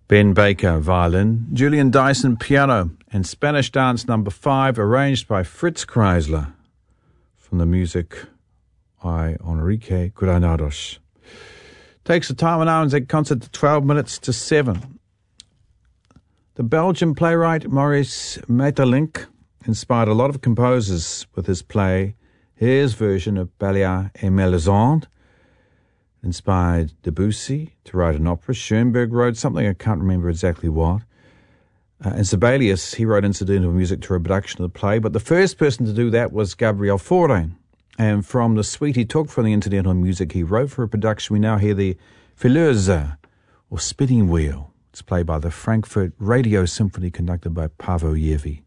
Ben Baker, violin, Julian Dyson, piano, and Spanish Dance No. 5, arranged by Fritz Kreisler, from the music by Enrique Granados. Takes the time on Arnzek concert to 12 minutes to 7. The Belgian playwright Maurice Maeterlinck inspired a lot of composers with his play. His version of Bailliard et Melisande inspired Debussy to write an opera. Schoenberg wrote something, I can't remember exactly what. And Sibelius, he wrote incidental music to a production of the play. But the first person to do that was Gabriel Fauré. And from the suite he took from the incidental music he wrote for a production, we now hear the Fileuse, or Spinning Wheel. It's played by the Frankfurt Radio Symphony, conducted by Paavo Järvi.